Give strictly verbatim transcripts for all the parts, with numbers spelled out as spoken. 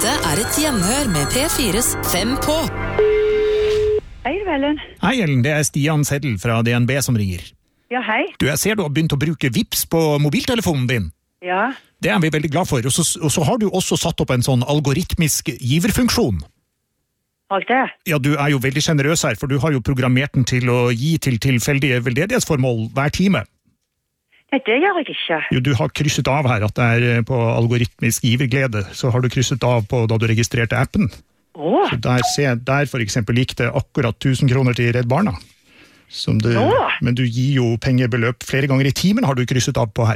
Dette er et gjenhør med P fires Fem på. Hei, Ellen. Hei, Ellen. Det er Stian Seddel fra D N B som ringer. Ja, hei. Du, jeg ser du har begynt å bruke Vips på mobiltelefonen din. Ja. Det er vi veldig glad for. Og så, og så har du også satt opp en sånn algoritmisk giverfunksjon. Har jeg det? Ja, du er jo veldig generøs her, for du har jo programmert den til å gi til tilfeldige veldedighetsformål hver time. Nei, det gjør jeg ikke. Jo, du har krysset av her at det er på algoritmisk giverglede, så har du krysset av på da du registrerte appen. Åh. Så der, se, der for eksempel gikk det akkurat tusen kroner til Redd Barna. Som det, Åh. men du gir jo pengebeløp flere ganger i timen har du krysset av på her.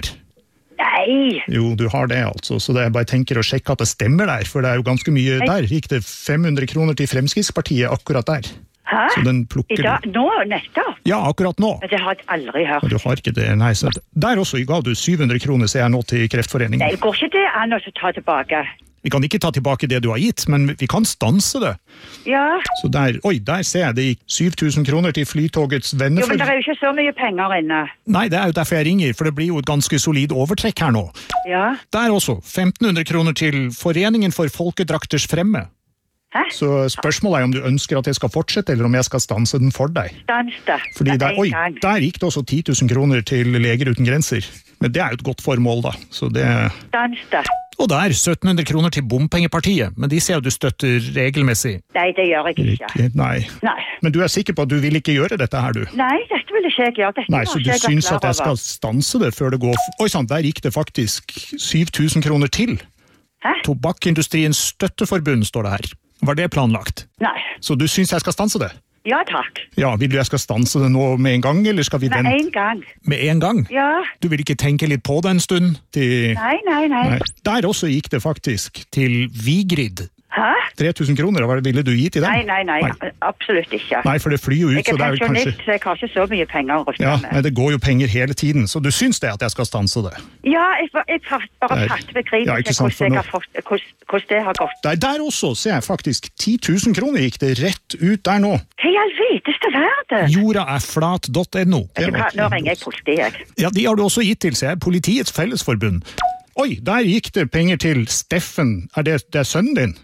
Nei. Jo, du har det altså, så det er bare tenker å sjekke at det stemmer der, for det er jo ganske mye Nei. der. Gikk det fem hundre kroner til Fremskrittspartiet akkurat der. Hæ? Så den plukker I dag? Nå? Nettopp? Ja, akkurat nå. Det har jeg aldri hørt. Og du har ikke det, nei, så der også ga du syv hundre kroner, ser jeg nå til Kreftforeningen. Nei, går ikke det an å ta tilbake? Vi kan ikke ta tilbake det du har gitt, men vi kan stanse det. Ja. Så der, oi, der ser jeg det gikk syv tusen kroner til Flytogets Jo, men vennefølge. det er jo ikke så mye penger inne. Nei, det er jo derfor jeg ringer, for det blir jo et ganske solid overtrekk her nå. Ja. Der også, femten hundre kroner til Foreningen for Folkedrakters Fremme. Hæ? Så spørsmålet er om du ønsker at jeg skal fortsette, eller om jeg skal stanse den for deg. Stans det. Fordi Med der, en oi, gang. der gikk det også ti tusen kroner til Leger uten grenser. Men det er jo et godt formål da. Så det... Stans det. Og der, sytten hundre kroner til Bompengepartiet, men de ser jo du støtter regelmessig. Nei, det gjør jeg ikke. Ikke, nei. Nei. Men du er sikker på at du vil ikke gjøre dette her, du? Nei, dette vil ikke jeg gjøre. Dette Nei, var så du ikke jeg syns klar at jeg skal over. stanse det før det går... Oi sant, der gikk det faktisk syv tusen kroner til. Hæ? Tobakkindustriens støtteforbund står det her. Var det planlagt? Nei. Så du syns jeg skal stanse det? Ja, takk. Ja, vil du jeg skal stanse det nå med en gang, eller skal vi Med vente? en gang. Med en gang? Ja. Du vil ikke tenke litt på det en stund? Til... Nei, nei, nei. Nei. Der også gikk det faktisk til Vigrid. Hæ? tre tusen kroner, hva ville du gi til dem? Nei, nei, nei, absolutt ikke. Nei, for det flyr jo ut, Jeg så er det er jo pensjonist, kanskje... så jeg har ikke så mye penger å rutte Ja, med. men det går jo penger hele tiden, så du syns det at jeg skal stanse det? Ja, jeg, jeg fatt, bare Der. fatt ved krigen Ja, ikke til sant, for hvordan, jeg nå- har fått, hvordan, hvordan det har gått. Der, der også ser jeg faktisk ti tusen kroner gikk det rett ut der nå. Hva i all videste verden? Jorda er flat punktum no. Vet du hva, nå ringer jeg politiet, jeg. Ja, de har du også gitt til, ser jeg. Politiets Fellesforbund. Oi, der gikk det penger til Steffen. Er det, det er sønnen din?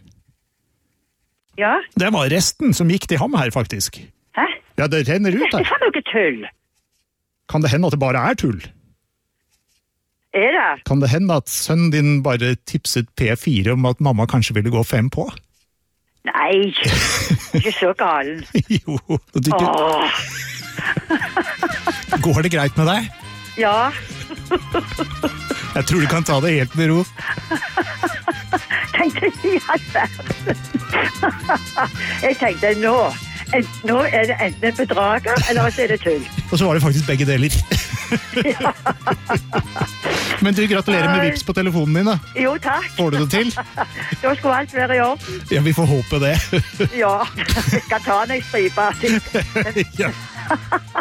Ja? Det var resten som gikk til ham her, faktisk. Hæ? Ja, det renner ut Dette her. er for noe tull. Kan det hende at det bare er tull? Er det? Kan det hende at sønnen din bare tipset P fire om at mamma kanskje ville gå fem på? Nei, ikke så galen. Jo, og du, ikke- Åh, går det greit med deg? ja. Jeg tror du kan ta det helt med ro. Tenkte i all verden. Jeg tenkte nå, en, nå er det enten en bedrager, eller så er det tull. Og så var det faktisk begge deler. Men du, gratulerer med Vips på telefonen din da. Jo, takk. Får du det til? Da skulle alt være i orden. Ja, vi får håpe det. Ja, jeg skal ta den i stripa. Ja.